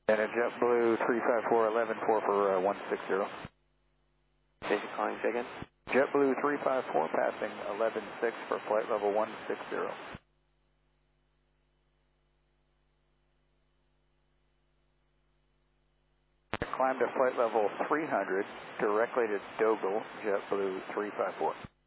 And a JetBlue 354-11-4 for 160. Station calling, say again. JetBlue 354 passing 11-6 for flight level 160. Climb to flight level 300 directly to Dogal, JetBlue 354.